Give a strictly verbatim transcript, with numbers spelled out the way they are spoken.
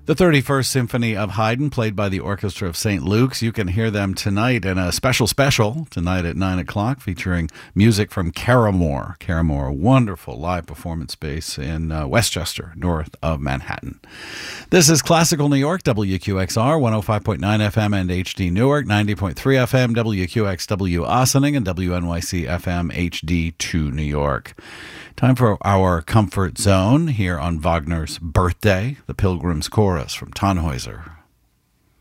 The thirty-first Symphony of Haydn, played by the Orchestra of Saint Luke's. You can hear them tonight in a special special, tonight at nine o'clock, featuring music from Caramore. Caramore, a wonderful live performance space in uh, Westchester, north of Manhattan. This is Classical New York, W Q X R, one oh five point nine F M and H D Newark, ninety point three F M, W Q X W Ossining, and W N Y C F M H D two New York. Time for our Comfort Zone here on Wagner's birthday, the Pilgrim's Chorus from Tannhäuser.